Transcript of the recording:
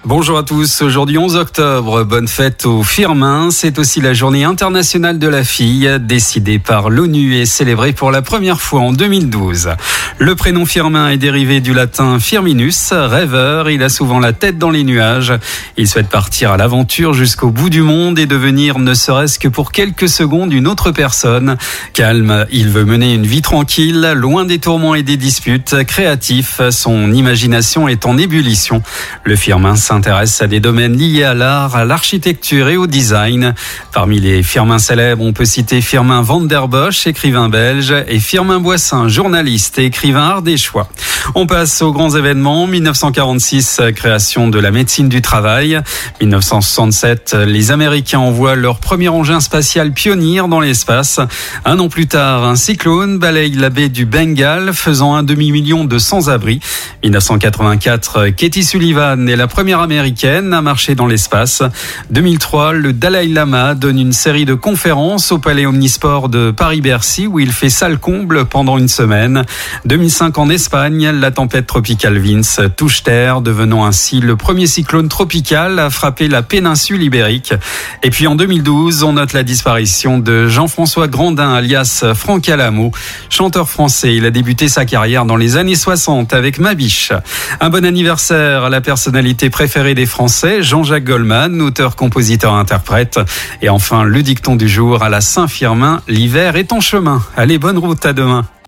Bonjour à tous, aujourd'hui 11 octobre, bonne fête aux Firmin. C'est aussi la journée internationale de la fille, décidée par l'ONU et célébrée pour la première fois en 2012. Le prénom Firmin est dérivé du latin firminus, rêveur. Il a souvent la tête dans les nuages. Il souhaite partir à l'aventure jusqu'au bout du monde et devenir, ne serait-ce que pour quelques secondes, une autre personne. Calme, il veut mener une vie tranquille, loin des tourments et des disputes. Créatif, son imagination est en ébullition. Le Firmin s'intéresse à des domaines liés à l'art, à l'architecture et au design. Parmi les Firmin célèbres, on peut citer Firmin van der Bosch, écrivain belge, et Firmin Boissin, journaliste et écrivain ardéchois. On passe aux grands événements. 1946, création de la médecine du travail. 1967, les Américains envoient leur premier engin spatial Pioneer dans l'espace. Un an plus tard, un cyclone balaye la baie du Bengale, faisant un demi-million de sans-abri. 1984, Katie Sullivan est la première américaine à marcher dans l'espace. 2003, le Dalai Lama donne une série de conférences au Palais Omnisport de Paris-Bercy où il fait salle comble pendant une semaine. 2005, en Espagne, la tempête tropicale Vince touche terre, devenant ainsi le premier cyclone tropical à frapper la péninsule ibérique. Et puis en 2012, on note la disparition de Jean-François Grandin, alias Franck Alamo, chanteur français. Il a débuté sa carrière dans les années 60 avec Ma Biche. Un bon anniversaire à la personnalité préférée des Français, Jean-Jacques Goldman, auteur, compositeur, interprète. Et enfin, le dicton du jour à la Saint-Firmin, l'hiver est en chemin. Allez, bonne route, à demain.